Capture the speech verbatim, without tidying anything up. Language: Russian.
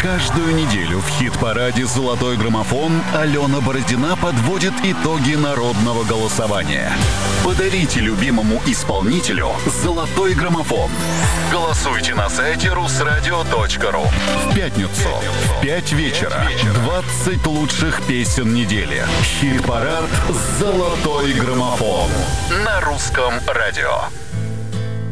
Каждую неделю в хит-параде «Золотой граммофон» Алена Бородина подводит итоги народного голосования. Подарите любимому исполнителю «Золотой граммофон». Голосуйте на сайте русрадио точка ру. В пятницу в пять вечера двадцать лучших песен недели. Хит-парад «Золотой граммофон» на Русском радио.